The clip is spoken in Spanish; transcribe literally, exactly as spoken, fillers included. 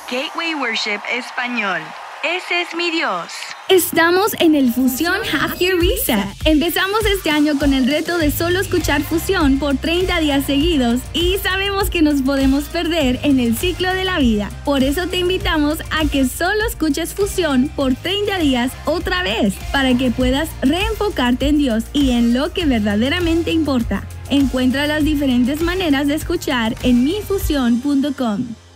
Gateway Worship Español. Ese es mi Dios. Estamos en el Fusión Half Year Reset. Empezamos este año con el reto de solo escuchar Fusión por treinta días seguidos y sabemos que nos podemos perder en el ciclo de la vida. Por eso te invitamos a que solo escuches Fusión por treinta días otra vez para que puedas reenfocarte en Dios y en lo que verdaderamente importa. Encuentra las diferentes maneras de escuchar en mi fusión punto com.